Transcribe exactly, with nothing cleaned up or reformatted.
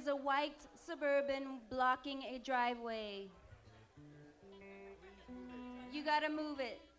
is a white Suburban blocking a driveway. You gotta move it.